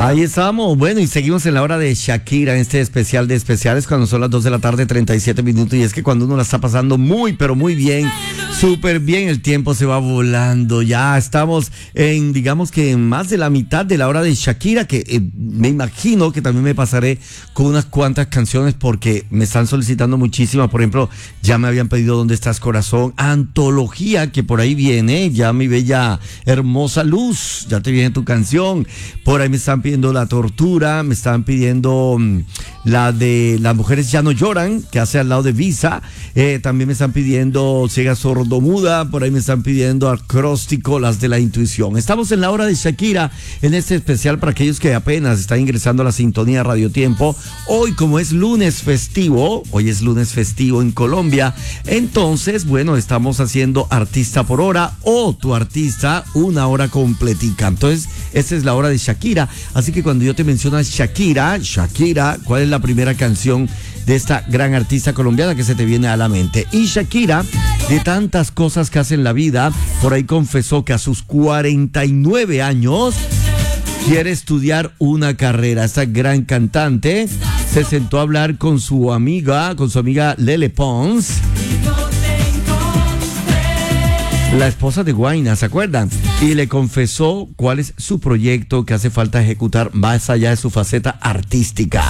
Ahí estamos. Bueno, y seguimos en la hora de Shakira, en este especial de especiales, cuando son las 2 de la tarde, 37 minutos. Y es que cuando uno la está pasando muy, pero muy bien, súper bien, el tiempo se va volando. Ya estamos en, digamos que en más de la mitad de la hora de Shakira, que me imagino que también me pasaré con unas cuantas canciones porque me están solicitando muchísimas. Por ejemplo, ya me habían pedido ¿Dónde estás, corazón? Antología, que por ahí viene, ya mi bella, hermosa Luz, ya te viene tu canción. Por ahí me están pidiendo La Tortura, me están pidiendo la de Las Mujeres Ya No Lloran, que hace al lado de Visa. También me están pidiendo Ciega Sordomuda, por ahí me están pidiendo Acróstico, Las de la Intuición. Estamos en la hora de Shakira, en este especial para aquellos que apenas están ingresando a la sintonía Radio Tiempo. Hoy, como es lunes festivo, hoy es lunes festivo en Colombia, entonces, bueno, estamos haciendo artista por hora o tu artista una hora completica. Entonces, esta es la hora de Shakira. Así que cuando yo te menciono a Shakira, ¿cuál es la primera canción de esta gran artista colombiana que se te viene a la mente? Y Shakira, de tantas cosas que hace en la vida, por ahí confesó que a sus 49 años quiere estudiar una carrera. Esta gran cantante se sentó a hablar con su amiga Lele Pons, la esposa de Guayna, ¿se acuerdan? Y le confesó cuál es su proyecto que hace falta ejecutar más allá de su faceta artística.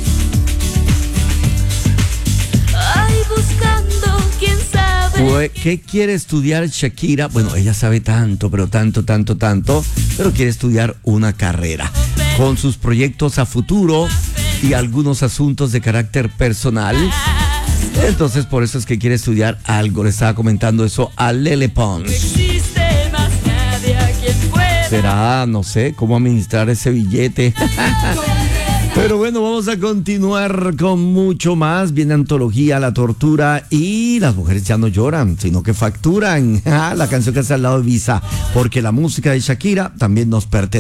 Ay, buscando, quién sabe. ¿Qué quiere estudiar Shakira? Bueno, ella sabe tanto, pero tanto, pero quiere estudiar una carrera. Con sus proyectos a futuro y algunos asuntos de carácter personal. Entonces, por eso es que quiere estudiar algo. Le estaba comentando eso a Lele Pons. Será, no sé, cómo administrar ese billete. Pero bueno, vamos a continuar con mucho más. Viene Antología, La Tortura y Las Mujeres Ya No Lloran, sino que facturan. La canción que está al lado de Visa, porque la música de Shakira también nos pertenece.